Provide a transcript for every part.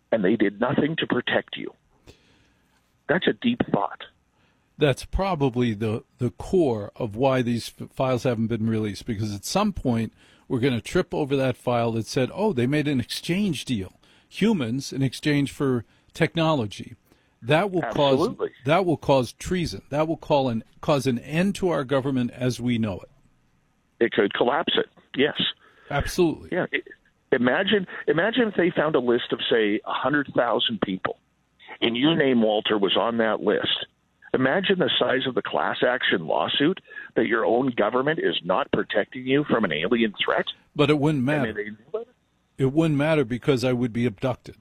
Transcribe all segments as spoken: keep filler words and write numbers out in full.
and they did nothing to protect you. That's a deep thought. That's probably the, the core of why these f- files haven't been released, because at some point we're going to trip over that file that said, oh, they made an exchange deal, humans in exchange for technology. That will Absolutely. cause that will cause treason. That will call an, cause an end to our government as we know it. It could collapse it. Yes. Absolutely. Yeah. It, imagine imagine if they found a list of, say, one hundred thousand people, and your name, Walter, was on that list. Imagine the size of the class action lawsuit that your own government is not protecting you from an alien threat. But it wouldn't matter. They, It wouldn't matter because I would be abducted.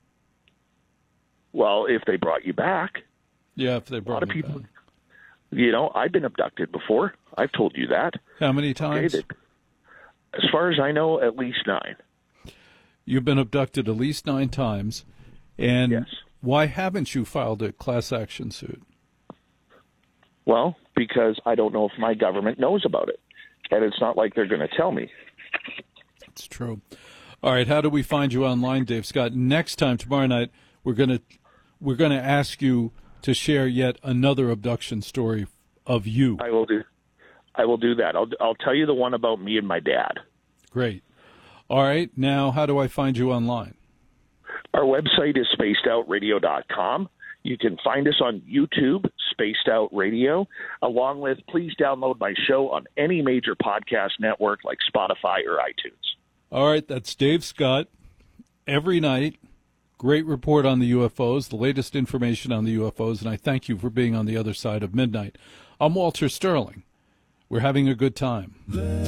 well, if they brought you back. Yeah, if they A brought lot of me people, back. you know, I've been abducted before. I've told you that. How many times? Okay, they, as far as I know, at least nine. You've been abducted at least nine times. And Yes. why haven't you filed a class action suit? Well, because I don't know if my government knows about it. And it's not like they're going to tell me. It's true. All right, how do we find you online, Dave Scott? Next time, tomorrow night, we're going to we're going to ask you to share yet another abduction story of you. I will do I will do that. I'll I'll tell you the one about me and my dad. Great. All right, now how do I find you online? Our website is spaced out radio dot com. You can find us on YouTube, Spaced Out Radio, along with please download my show on any major podcast network like Spotify or iTunes. All right, that's Dave Scott. Every night, great report on the U F Os, the latest information on the U F Os, and I thank you for being on the other side of midnight. I'm Walter Sterling. We're having a good time.